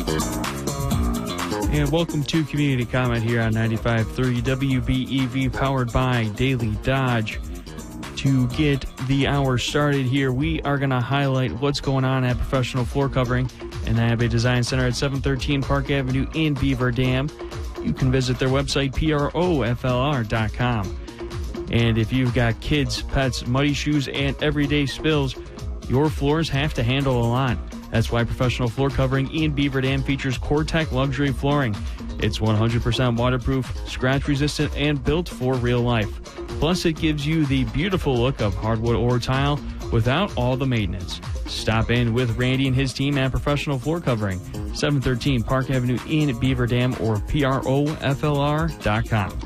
And welcome to Community Comment here on 95.3 WBEV, powered by Daily Dodge. To get the hour started here, we are going to highlight what's going on at Professional Floor Covering and Abbey Design Center at 713 Park Avenue in Beaver Dam. You can visit their website, PROFLR.com. And if you've got kids, pets, muddy shoes, and everyday spills, your floors have to handle a lot. That's why Professional Floor Covering in Beaver Dam features CoreTech luxury flooring. It's 100% waterproof, scratch-resistant, and built for real life. Plus, it gives you the beautiful look of hardwood or tile without all the maintenance. Stop in with Randy and his team at Professional Floor Covering, 713 Park Avenue in Beaver Dam, or PROFLR.com.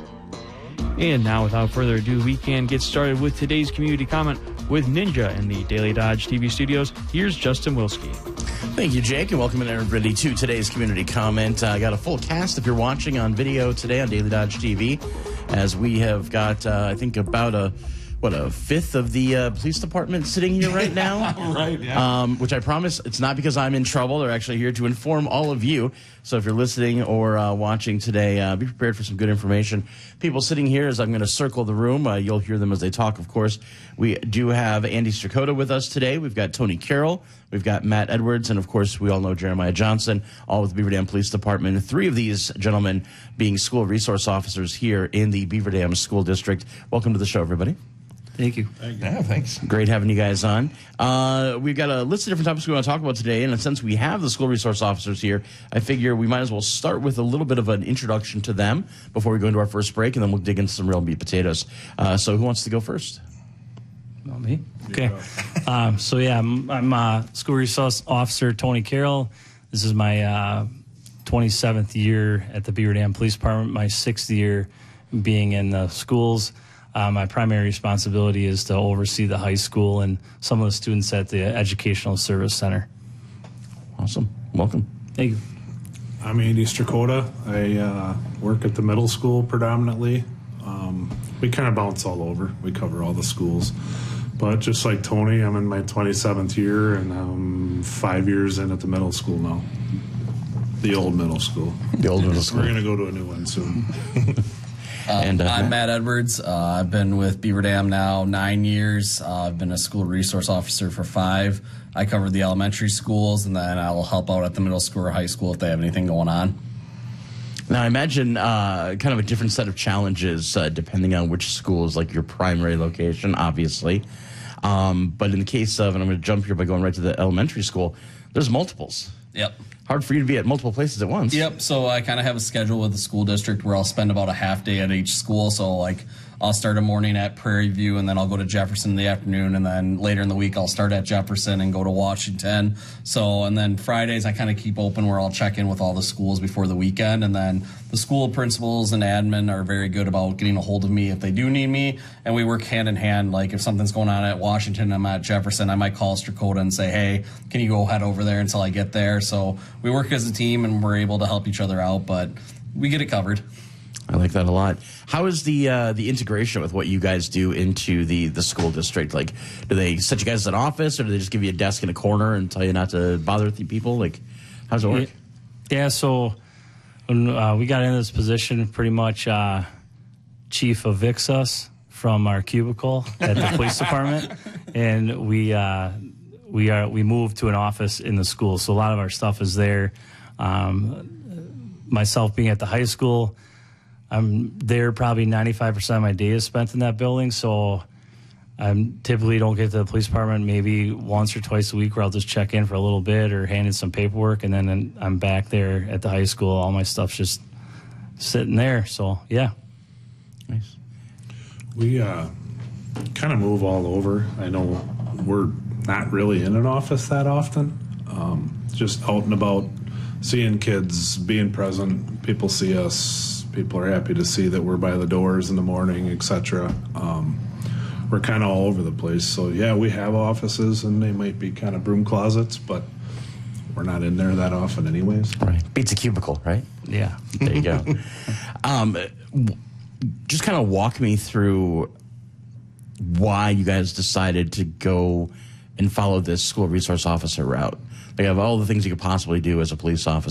And now, without further ado, we can get started with today's community comment with Ninja in the Daily Dodge TV studios. Here's Justin Wilski. Thank you, Jake, and welcome everybody to today's community comment. I got a full cast if you're watching on video today on Daily Dodge TV, as we have got, I think, about a fifth of the police department sitting here right now. Right, yeah. Which I promise it's not because I'm in trouble. They're actually here to inform all of you. So if you're listening or watching today, be prepared for some good information. People sitting here, as I'm going to circle the room, you'll hear them as they talk, of course. We do have Andy Strakota with us today. We've got Tony Carroll. We've got Matt Edwards. And, of course, we all know Jeremiah Johnson, all with the Beaver Dam Police Department. Three of these gentlemen being school resource officers here in the Beaver Dam School District. Welcome to the show, everybody. Thank you. Yeah, thanks. Great having you guys on. We've got a list of different topics we want to talk about today, and since we have the school resource officers here, I figure we might as well start with a little bit of an introduction to them before we go into our first break, and then we'll dig into some real meat potatoes. So who wants to go first? Not me. Okay. I'm school resource officer Tony Carroll. This is my 27th year at the Beaver Dam Police Department, my 6th year being in the schools. My primary responsibility is to oversee the high school and some of the students at the Educational Service Center. Awesome. Welcome. Thank you. I'm Andy Strakota. I work at the middle school predominantly. We kind of bounce all over. We cover all the schools. But just like Tony, I'm in my 27th year, and I'm 5 years in at the middle school now. The old middle school. The old middle school. We're going to go to a new one soon. I'm Matt Edwards. I've been with Beaver Dam now 9 years. I've been a school resource officer for 5. I cover the elementary schools, and then I'll help out at the middle school or high school if they have anything going on. Now, I imagine kind of a different set of challenges depending on which school is like your primary location, obviously. But in the case of, and I'm going to jump here by going right to the elementary school, there's multiples. Yep. Hard for you to be at multiple places at once. Yep, so I kind of have a schedule with the school district where I'll spend about a half day at each school. So, like, I'll start a morning at Prairie View, and then I'll go to Jefferson in the afternoon, and then later in the week I'll start at Jefferson and go to Washington. So, and then Fridays I kind of keep open where I'll check in with all the schools before the weekend, and then the school principals and admin are very good about getting a hold of me if they do need me, and we work hand in hand. Like, if something's going on at Washington and I'm at Jefferson, I might call Strakota and say, hey, can you go head over there until I get there? So we work as a team, and we're able to help each other out, but we get it covered. I like that a lot. How is the integration with what you guys do into the school district? Like, do they set you guys in an office, or do they just give you a desk in a corner and tell you not to bother with the people? Like, how does it work? Yeah, so when we got into this position, pretty much Chief evicts us from our cubicle at the police department, and we moved to an office in the school. So a lot of our stuff is there. Myself being at the high school, I'm there probably 95% of my day is spent in that building, so I typically don't get to the police department maybe once or twice a week where I'll just check in for a little bit or hand in some paperwork, and then I'm back there at the high school. All my stuff's just sitting there, so yeah. Nice. We kind of move all over. I know we're not really in an office that often, just out and about, seeing kids, being present. People see us. People are happy to see that we're by the doors in the morning, etc. We're kind of all over the place. So, yeah, we have offices, and they might be kind of broom closets, but we're not in there that often anyways. Right. Beats a cubicle, right? Yeah. There you go. Just kind of walk me through why you guys decided to go and follow this school resource officer route. Like, of all the things you could possibly do as a police officer,